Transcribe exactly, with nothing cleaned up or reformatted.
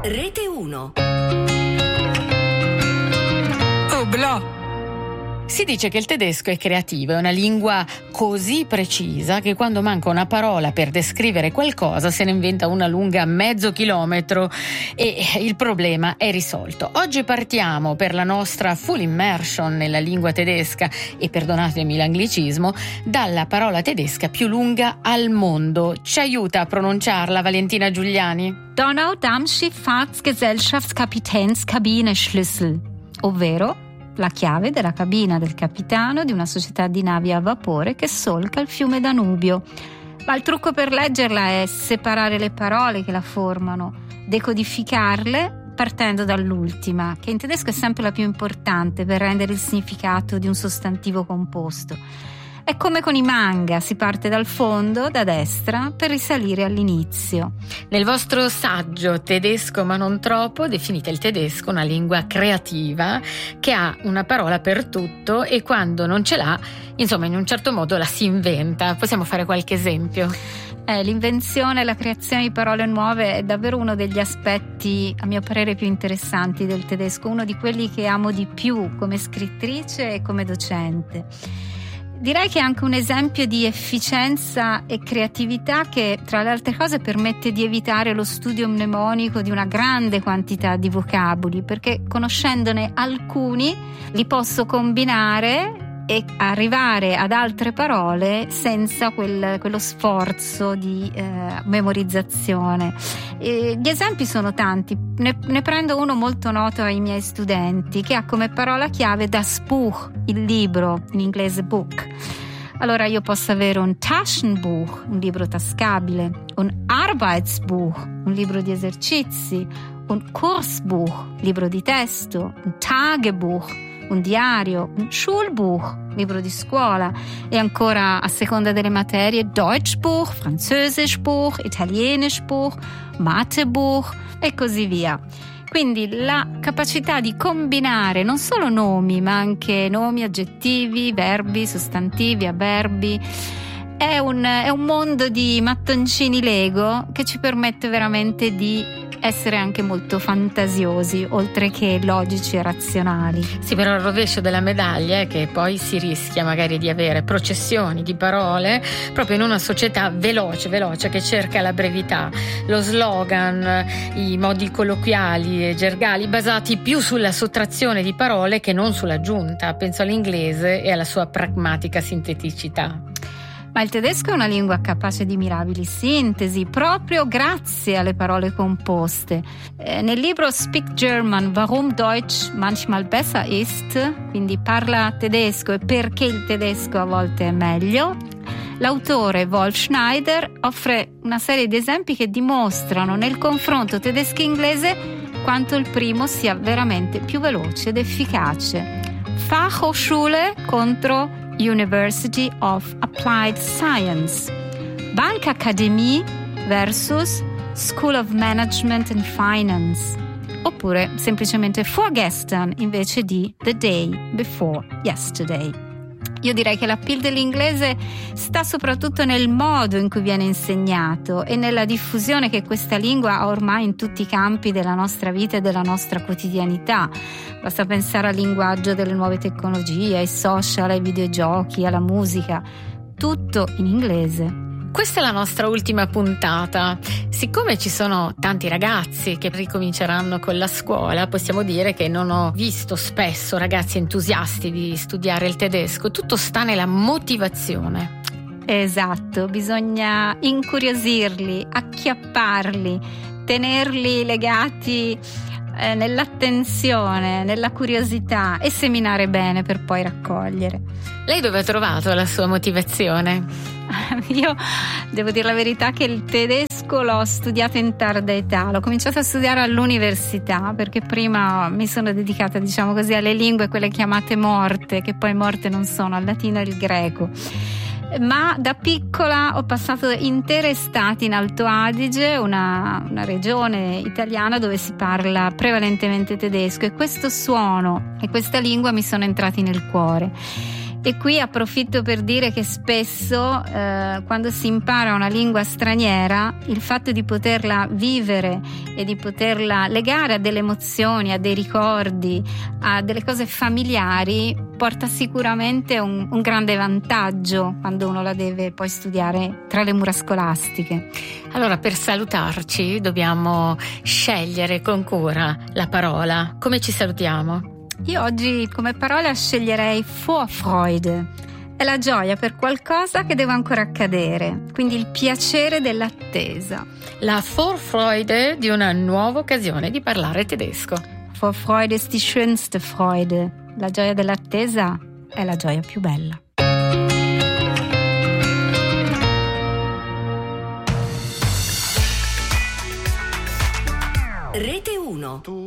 Rete uno. Oblò. Si dice che il tedesco è creativo, è una lingua così precisa che quando manca una parola per descrivere qualcosa se ne inventa una lunga mezzo chilometro e il problema è risolto. Oggi partiamo per la nostra full immersion nella lingua tedesca e, perdonatemi l'anglicismo, dalla parola tedesca più lunga al mondo. Ci aiuta a pronunciarla Valentina Giuliani? Donau-Dampfschifffahrtskapitänsskabineschlüssel, ovvero la chiave della cabina del capitano di una società di navi a vapore che solca il fiume Danubio. Ma il trucco per leggerla è separare le parole che la formano, decodificarle partendo dall'ultima, che in tedesco è sempre la più importante per rendere il significato di un sostantivo composto. È come con i manga, si parte dal fondo, da destra, per risalire all'inizio. Nel vostro saggio Tedesco ma non troppo definite il tedesco una lingua creativa che ha una parola per tutto e quando non ce l'ha, insomma, in un certo modo la si inventa. Possiamo fare qualche esempio? Eh, l'invenzione e la creazione di parole nuove è davvero uno degli aspetti, a mio parere, più interessanti del tedesco, uno di quelli che amo di più come scrittrice e come docente. Direi che è anche un esempio di efficienza e creatività che, tra le altre cose, permette di evitare lo studio mnemonico di una grande quantità di vocaboli, perché conoscendone alcuni li posso combinare e arrivare ad altre parole senza quel, quello sforzo di eh, memorizzazione. E gli esempi sono tanti, ne, ne prendo uno molto noto ai miei studenti che ha come parola chiave das Buch, il libro, in inglese book. Allora io posso avere un Taschenbuch, un libro tascabile, un Arbeitsbuch, un libro di esercizi, un Kursbuch, libro di testo, un Tagebuch, un diario, un Schulbuch, libro di scuola, e ancora a seconda delle materie Deutschbuch, Französischbuch, Italienischbuch, Mathebuch e così via. Quindi la capacità di combinare non solo nomi, ma anche nomi, aggettivi, verbi, sostantivi, avverbi, è un, è un mondo di mattoncini Lego che ci permette veramente di essere anche molto fantasiosi, oltre che logici e razionali. Sì, però il rovescio della medaglia è che poi si rischia magari di avere processioni di parole proprio in una società veloce, veloce, che cerca la brevità, lo slogan, i modi colloquiali e gergali basati più sulla sottrazione di parole che non sull'aggiunta. Penso all'inglese e alla sua pragmatica sinteticità. Ma il tedesco è una lingua capace di mirabili sintesi, proprio grazie alle parole composte. Eh, nel libro Speak German, warum Deutsch manchmal besser ist, quindi parla tedesco e perché il tedesco a volte è meglio, l'autore Wolf Schneider offre una serie di esempi che dimostrano nel confronto tedesco-inglese quanto il primo sia veramente più veloce ed efficace. Fachhochschule contro University of Applied Science, Bankakademie versus School of Management and Finance, oppure semplicemente vorgestern invece di the day before yesterday. Io direi che l'appeal dell'inglese sta soprattutto nel modo in cui viene insegnato e nella diffusione che questa lingua ha ormai in tutti i campi della nostra vita e della nostra quotidianità. Basta pensare al linguaggio delle nuove tecnologie, ai social, ai videogiochi, alla musica, tutto in inglese. Questa è la nostra ultima puntata. Siccome ci sono tanti ragazzi che ricominceranno con la scuola, possiamo dire che non ho visto spesso ragazzi entusiasti di studiare il tedesco. Tutto sta nella motivazione. Esatto, bisogna incuriosirli, acchiapparli, tenerli legati eh, nell'attenzione, nella curiosità e seminare bene per poi raccogliere. Lei dove ha trovato la sua motivazione? Io devo dire la verità che il tedesco l'ho studiato in tarda età, l'ho cominciato a studiare all'università perché prima mi sono dedicata, diciamo così, alle lingue quelle chiamate morte, che poi morte non sono, al latino e il greco. Ma da piccola ho passato intere estati in Alto Adige, una, una regione italiana dove si parla prevalentemente tedesco, e questo suono e questa lingua mi sono entrati nel cuore. E qui approfitto per dire che spesso eh, quando si impara una lingua straniera, il fatto di poterla vivere e di poterla legare a delle emozioni, a dei ricordi, a delle cose familiari porta sicuramente un, un grande vantaggio quando uno la deve poi studiare tra le mura scolastiche. Allora, per salutarci dobbiamo scegliere con cura la parola. Come ci salutiamo? Io oggi come parola sceglierei Vorfreude. È la gioia per qualcosa che deve ancora accadere, quindi il piacere dell'attesa. La Vorfreude di una nuova occasione di parlare tedesco. Vorfreude ist die schönste Freude. La gioia dell'attesa è la gioia più bella. Rete uno.